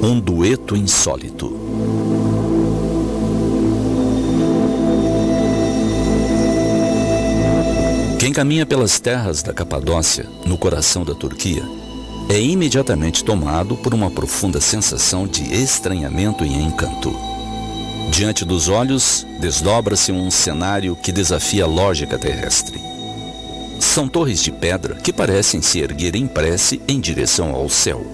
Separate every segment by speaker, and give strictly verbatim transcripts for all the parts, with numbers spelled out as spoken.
Speaker 1: Um dueto insólito. Quem caminha pelas terras da Capadócia, no coração da Turquia, é imediatamente tomado por uma profunda sensação de estranhamento e encanto. Diante dos olhos, desdobra-se um cenário que desafia a lógica terrestre. São torres de pedra que parecem se erguer em prece em direção ao céu.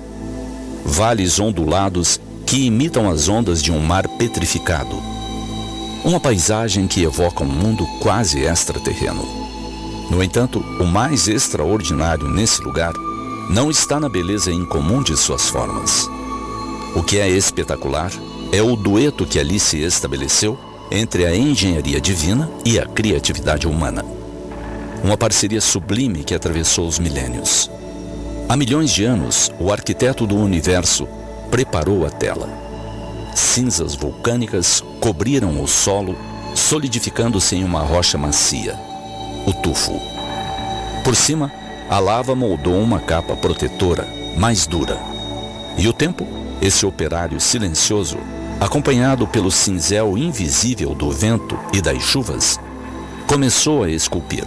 Speaker 1: Vales ondulados que imitam as ondas de um mar petrificado. Uma paisagem que evoca um mundo quase extraterreno. No entanto, o mais extraordinário nesse lugar não está na beleza incomum de suas formas. O que é espetacular é o dueto que ali se estabeleceu entre a engenharia divina e a criatividade humana. Uma parceria sublime que atravessou os milênios. Há milhões de anos, o arquiteto do universo preparou a tela. Cinzas vulcânicas cobriram o solo, solidificando-se em uma rocha macia, o tufo. Por cima, a lava moldou uma capa protetora, mais dura. E o tempo, esse operário silencioso, acompanhado pelo cinzel invisível do vento e das chuvas, começou a esculpir.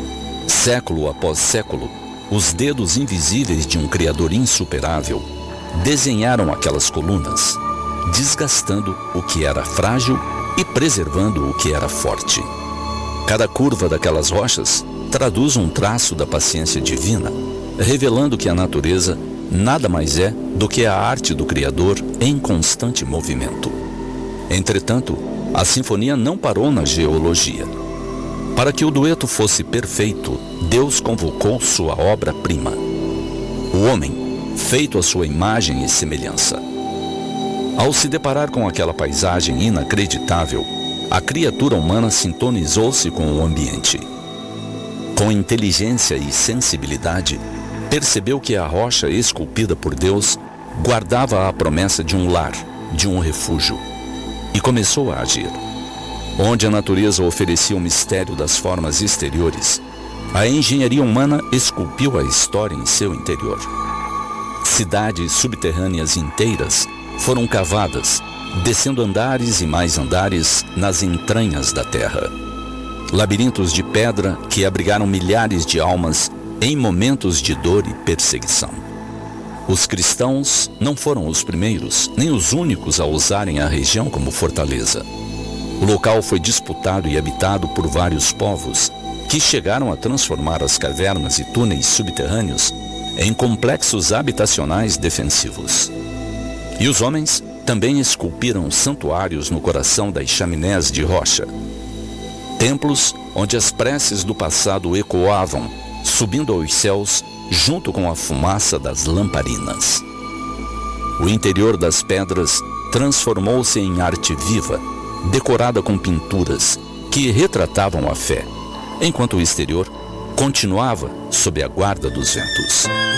Speaker 1: Século após século, os dedos invisíveis de um Criador insuperável desenharam aquelas colunas, desgastando o que era frágil e preservando o que era forte. Cada curva daquelas rochas traduz um traço da paciência divina, revelando que a natureza nada mais é do que a arte do Criador em constante movimento. Entretanto, a sinfonia não parou na geologia. Para que o dueto fosse perfeito, Deus convocou sua obra-prima. O homem, feito à sua imagem e semelhança. Ao se deparar com aquela paisagem inacreditável, a criatura humana sintonizou-se com o ambiente. Com inteligência e sensibilidade, percebeu que a rocha esculpida por Deus guardava a promessa de um lar, de um refúgio, e começou a agir. Onde a natureza oferecia o mistério das formas exteriores, a engenharia humana esculpiu a história em seu interior. Cidades subterrâneas inteiras foram cavadas, descendo andares e mais andares nas entranhas da terra. Labirintos de pedra que abrigaram milhares de almas em momentos de dor e perseguição. Os cristãos não foram os primeiros, nem os únicos a usarem a região como fortaleza. O local foi disputado e habitado por vários povos, que chegaram a transformar as cavernas e túneis subterrâneos em complexos habitacionais defensivos. E os homens também esculpiram santuários no coração das chaminés de rocha. Templos onde as preces do passado ecoavam, subindo aos céus junto com a fumaça das lamparinas. O interior das pedras transformou-se em arte viva, decorada com pinturas que retratavam a fé, enquanto o exterior continuava sob a guarda dos ventos.